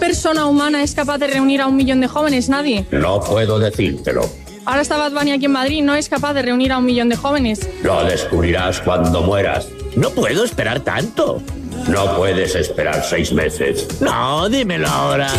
persona humana es capaz de reunir a 1 millón de jóvenes? Nadie. No puedo decírtelo. Ahora está Bad Bunny aquí en Madrid, no es capaz de reunir a 1 millón de jóvenes. Lo descubrirás cuando mueras. No puedo esperar tanto. No puedes esperar 6 meses. No, dímelo ahora.